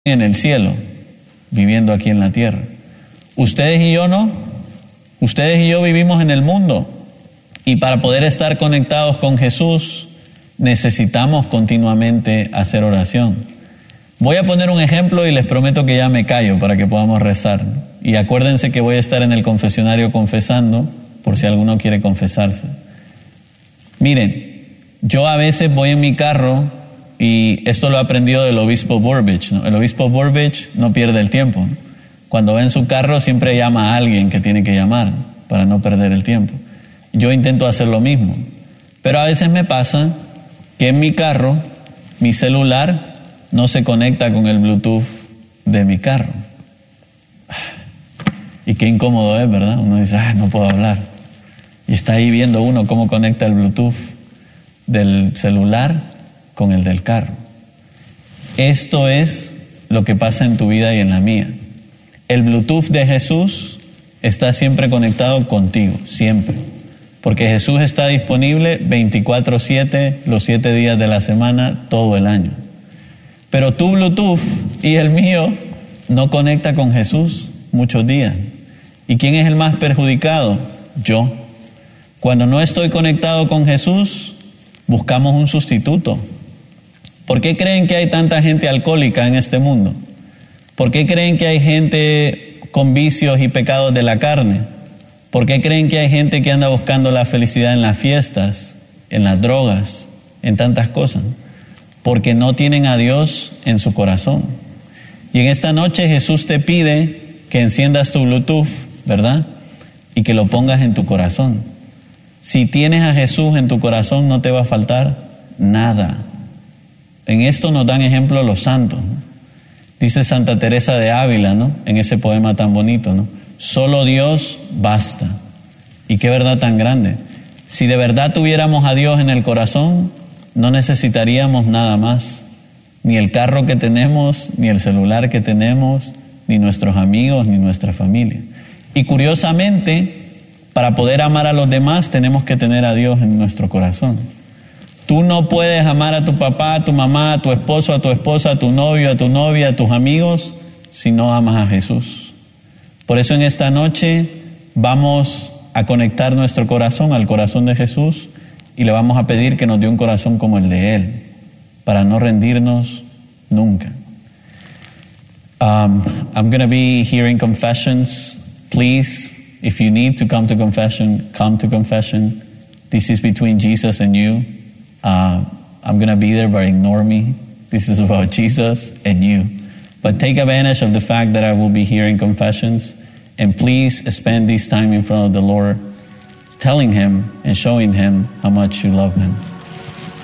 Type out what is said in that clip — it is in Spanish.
en el cielo, viviendo aquí en la tierra. Ustedes y yo no. Ustedes y yo vivimos en el mundo. Y para poder estar conectados con Jesús, necesitamos continuamente hacer oración. Voy a poner un ejemplo y les prometo que ya me callo para que podamos rezar. Y acuérdense que voy a estar en el confesionario confesando, por si alguno quiere confesarse. Miren, yo a veces voy en mi carro, y esto lo he aprendido del obispo Burbidge, ¿no? El obispo Burbidge no pierde el tiempo, ¿no? Cuando va en su carro siempre llama a alguien que tiene que llamar para no perder el tiempo. Yo intento hacer lo mismo, pero a veces me pasa que en mi carro, mi celular no se conecta con el Bluetooth de mi carro. Y qué incómodo es, ¿verdad? Uno dice, no puedo hablar. Y está ahí viendo uno cómo conecta el Bluetooth del celular con el del carro. Esto es lo que pasa en tu vida y en la mía. El Bluetooth de Jesús está siempre conectado contigo, siempre. Porque Jesús está disponible 24/7, los 7 días de la semana, todo el año. Pero tu Bluetooth y el mío no conecta con Jesús muchos días. ¿Y quién es el más perjudicado? Yo. Cuando no estoy conectado con Jesús, buscamos un sustituto. ¿Por qué creen que hay tanta gente alcohólica en este mundo? ¿Por qué creen que hay gente con vicios y pecados de la carne? ¿Por qué creen que hay gente que anda buscando la felicidad en las fiestas, en las drogas, en tantas cosas? Porque no tienen a Dios en su corazón. Y en esta noche Jesús te pide que enciendas tu Bluetooth, ¿verdad? Y que lo pongas en tu corazón. Si tienes a Jesús en tu corazón, no te va a faltar nada. En esto nos dan ejemplo los santos, ¿no? Dice Santa Teresa de Ávila, ¿no? En ese poema tan bonito, ¿no? Solo Dios basta. Y qué verdad tan grande. Si de verdad tuviéramos a Dios en el corazón, no necesitaríamos nada más. Ni el carro que tenemos, ni el celular que tenemos, ni nuestros amigos, ni nuestra familia. Y curiosamente, para poder amar a los demás, tenemos que tener a Dios en nuestro corazón. Tú no puedes amar a tu papá, a tu mamá, a tu esposo, a tu esposa, a tu novio, a tu novia, a tus amigos, si no amas a Jesús. Por eso en esta noche vamos a conectar nuestro corazón al corazón de Jesús y le vamos a pedir que nos dé un corazón como el de Él, para no rendirnos nunca. I'm going to be hearing confessions. Please, if you need to come to confession, come to confession. This is between Jesus and you. I'm going to be there, but ignore me. This is about Jesus and you. But take advantage of the fact that I will be hearing confessions. And please spend this time in front of the Lord, telling Him and showing Him how much you love Him.